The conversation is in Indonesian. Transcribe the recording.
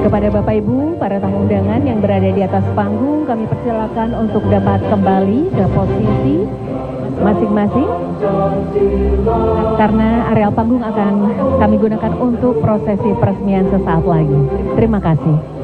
Kepada Bapak Ibu, para tamu undangan yang berada di atas panggung, kami persilakan untuk dapat kembali ke posisi masing-masing karena areal panggung akan kami gunakan untuk prosesi peresmian sesaat lagi. Terima kasih.